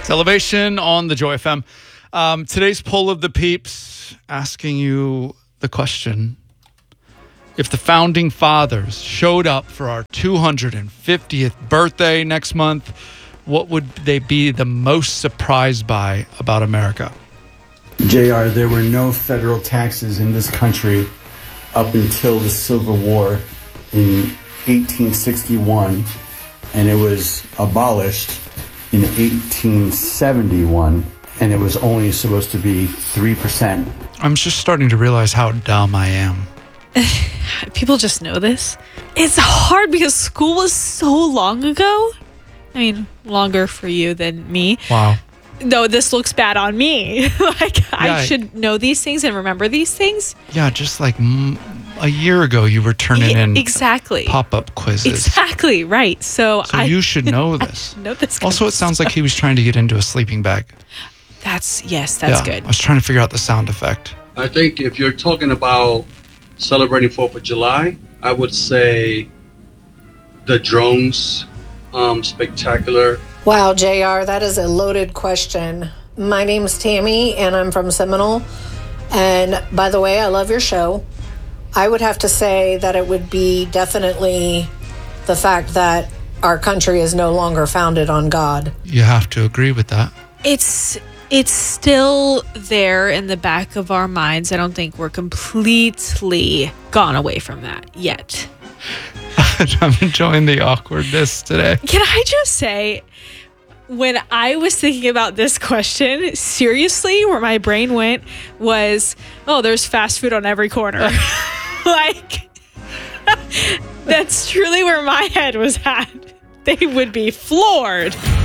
It's Elevation on the Joy FM. Today's poll of the peeps asking you the question: if the founding fathers showed up for our 250th birthday next month, what would they be the most surprised by about America? JR, there were no federal taxes in this country up until the Civil War in 1861, and it was abolished in 1871, and it was only supposed to be 3%. I'm just starting to realize how dumb I am. People just know this. It's hard because school was so long ago. I mean, longer for you than me. Wow. No, this looks bad on me. I should know these things and remember these things. Yeah, just like a year ago, you were turning in pop-up quizzes. Exactly, right. So you should know this. I know this. Also, it sounds like he was trying to get into a sleeping bag. That's good. I was trying to figure out the sound effect. I think if you're talking about celebrating 4th of July, I would say the drones, spectacular. Wow, JR, that is a loaded question. My name's Tammy, and I'm from Seminole. And by the way, I love your show. I would have to say that it would be definitely the fact that our country is no longer founded on God. You have to agree with that. It's still there in the back of our minds. I don't think we're completely gone away from that yet. I'm enjoying the awkwardness today. Can I just say, when I was thinking about this question, seriously, where my brain went was, oh, there's fast food on every corner. Like, that's truly where my head was at. They would be floored.